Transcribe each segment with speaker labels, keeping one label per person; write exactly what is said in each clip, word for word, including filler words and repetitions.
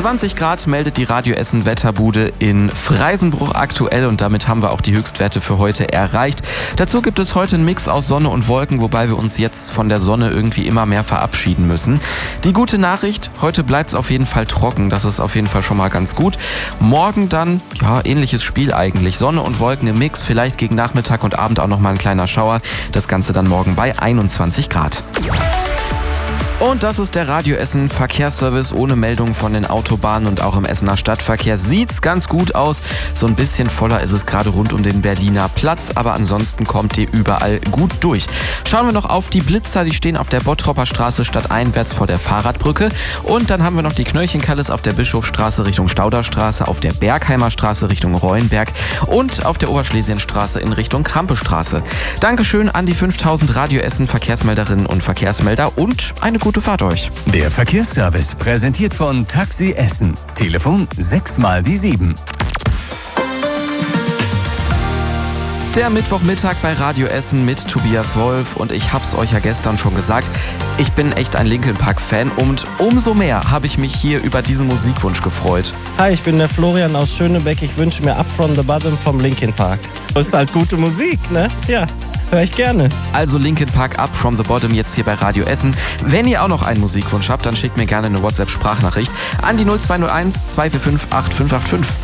Speaker 1: zwanzig Grad meldet die Radio Essen Wetterbude in Freisenbruch aktuell und damit haben wir auch die Höchstwerte für heute erreicht. Dazu gibt es heute einen Mix aus Sonne und Wolken, wobei wir uns jetzt von der Sonne irgendwie immer mehr verabschieden müssen. Die gute Nachricht, heute bleibt es auf jeden Fall trocken, das ist auf jeden Fall schon mal ganz gut. Morgen dann, ja, ähnliches Spiel eigentlich. Sonne und Wolken im Mix, vielleicht gegen Nachmittag und Abend auch nochmal ein kleiner Schauer. Das Ganze dann morgen bei einundzwanzig Grad. Und das ist der Radio Essen Verkehrsservice ohne Meldung von den Autobahnen und auch im Essener Stadtverkehr. Sieht's ganz gut aus. So ein bisschen voller ist es gerade rund um den Berliner Platz, aber ansonsten kommt ihr überall gut durch. Schauen wir noch auf die Blitzer, die stehen auf der Bottropper Straße stadteinwärts vor der Fahrradbrücke. Und dann haben wir noch die Knöllchenkalles auf der Bischofsstraße Richtung Stauderstraße, auf der Bergheimer Straße Richtung Reuenberg und auf der Oberschlesienstraße in Richtung Krampestraße. Dankeschön an die fünftausend Radio Essen Verkehrsmelderinnen und Verkehrsmelder und eine gute Fahrt euch.
Speaker 2: Der Verkehrsservice präsentiert von Taxi Essen. Telefon sechs mal die sieben.
Speaker 1: Der Mittwochmittag bei Radio Essen mit Tobias Wolf und ich hab's euch ja gestern schon gesagt, ich bin echt ein Linkin Park Fan und umso mehr habe ich mich hier über diesen Musikwunsch gefreut.
Speaker 3: Hi, ich bin der Florian aus Schönebeck, ich wünsche mir Up From The Bottom vom Linkin Park. Das ist halt gute Musik, ne? Ja. Hör ich gerne.
Speaker 1: Also Linkin Park Up From The Bottom jetzt hier bei Radio Essen. Wenn ihr auch noch einen Musikwunsch habt, dann schickt mir gerne eine WhatsApp-Sprachnachricht an die null zwei null eins zwei vier fünf acht fünf acht fünf.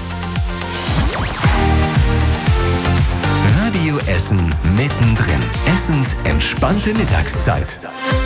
Speaker 2: Radio Essen mittendrin. Essens entspannte Mittagszeit.